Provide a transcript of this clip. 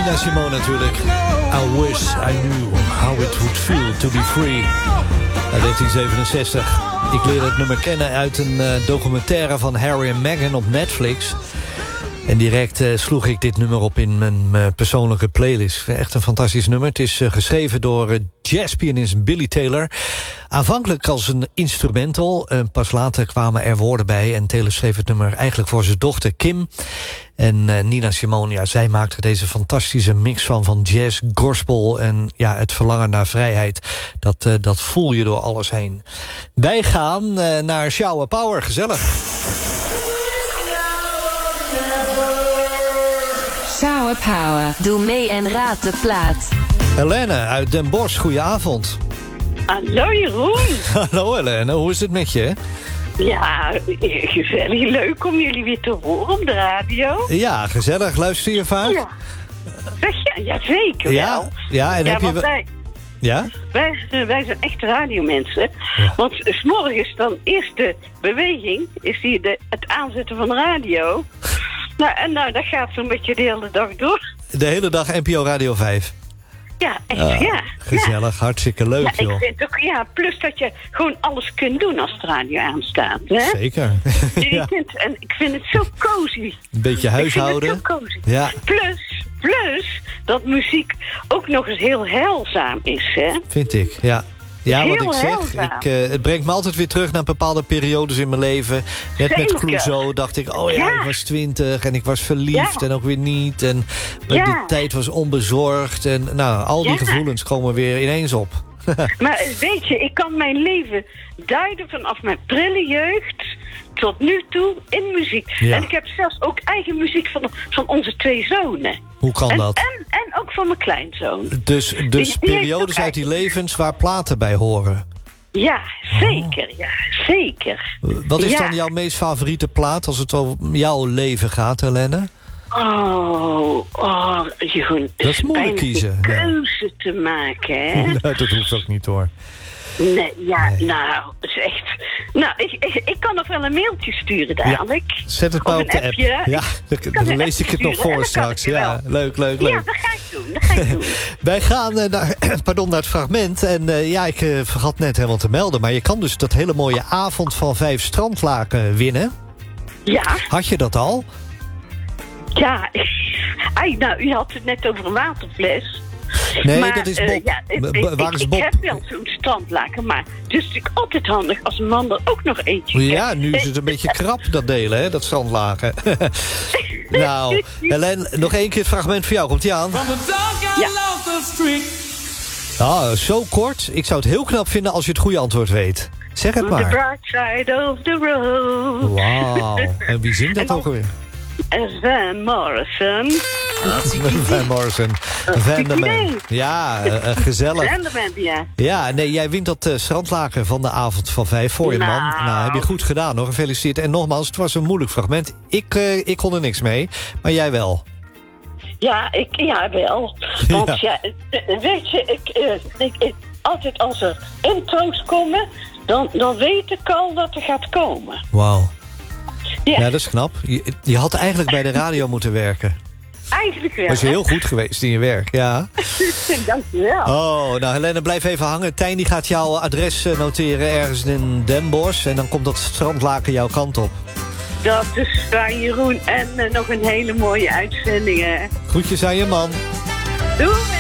Nina Simone natuurlijk. I wish I knew how it would feel to be free. Uit 1967. Ik leerde het nummer kennen uit een documentaire van Harry en Meghan op Netflix. En direct sloeg ik dit nummer op in mijn persoonlijke playlist. Echt een fantastisch nummer. Het is geschreven door jazzpianist Billy Taylor. Aanvankelijk als een instrumental. Pas later kwamen er woorden bij. En Taylor schreef het nummer eigenlijk voor zijn dochter Kim. En Nina Simone, ja, zij maakte deze fantastische mix van jazz, gospel en ja, het verlangen naar vrijheid. Dat voel je door alles heen. Wij gaan naar Shower Power. Gezellig. Shower Power. Doe mee en raad de plaat. Helene uit Den Bosch, goedenavond. Hallo Jeroen. Hallo Helene, hoe is het met je? Ja, gezellig. Leuk om jullie weer te horen op de radio. Ja, gezellig. Luister je vaak? Ja. Zeg je? Ja, zeker wel. Ja, en heb je... Ja? Wij zijn echt radiomensen. Ja. Want 's morgens dan eerste beweging is het aanzetten van de radio. Nou, dat gaat zo'n beetje de hele dag door. De hele dag NPO Radio 5? Ja, echt, ja. Gezellig, ja. Hartstikke leuk, joh. Ik vind ook, ja, plus dat je gewoon alles kunt doen als de radio aanstaat. Hè? Zeker. Ja. En ik vind het zo cozy. Een beetje huishouden. Ik vind het zo cozy. Ja. Plus dat muziek ook nog eens heel heilzaam is, hè? Vind ik, ja. Ja, wat ik zeg, het brengt me altijd weer terug naar bepaalde periodes in mijn leven. Net met Clouseau dacht ik, ik was 20 en ik was verliefd en ook weer niet. En de tijd was onbezorgd. En nou, al die gevoelens komen weer ineens op. Maar weet je, ik kan mijn leven duiden vanaf mijn prille jeugd tot nu toe in muziek. Ja. En ik heb zelfs ook eigen muziek van onze 2 zonen. Hoe kan dat? En ook van mijn kleinzoon. Dus die periodes uit die levens waar platen bij horen? Ja, zeker. Ja, zeker. Wat is dan jouw meest favoriete plaat als het over jouw leven gaat, Helene? Jeroen, dat is moeilijk kiezen. Een keuze te maken, hè? Nou, dat hoeft ook niet, hoor. Nee. Nou, het is echt... Nou, ik kan nog wel een mailtje sturen dadelijk. Ja, zet het maar op de app. Ja, dan lees ik het nog voor straks. Ja, leuk. Ja, dat ga ik doen. Wij gaan naar het fragment. En ik vergat net helemaal te melden. Maar je kan dus dat hele mooie avond van 5 strandlaken winnen. Ja. Had je dat al? Ja, u had het net over een waterfles. Nee, maar, dat is Bob. Ik heb wel zo'n strandlaken, maar het is natuurlijk altijd handig als een man er ook nog eentje heeft. Ja, nu is het een beetje krap, dat delen, hè, dat strandlaken. Nou, Helene, nog 1 keer het fragment voor jou. Komt ie aan? Ah, zo kort. Ik zou het heel knap vinden als je het goede antwoord weet. Zeg het maar. The bright side of the road. Wauw. En wie zingt dat ook alweer? Van Morrison. Van Morrison. Van der Man. Ja, gezellig. Van der Man, ja. Ja, nee, jij wint dat strandlaken van de avond van 5 voor je man. Nou, heb je goed gedaan, hoor. Gefeliciteerd. En nogmaals, het was een moeilijk fragment. Ik kon er niks mee, maar jij wel. Ja, wel. Want weet je, ik altijd als er intro's komen, dan weet ik al dat er gaat komen. Wauw. Ja, dat is knap. Je had eigenlijk bij de radio moeten werken. Eigenlijk wel. Was je heel goed geweest in je werk, ja. Dankjewel. Oh, nou Helene, blijf even hangen. Tijn die gaat jouw adres noteren ergens in Den Bosch. En dan komt dat strandlaken jouw kant op. Dat is fijn, Jeroen. En nog een hele mooie uitzending, hè. Groetjes aan je man. Doei.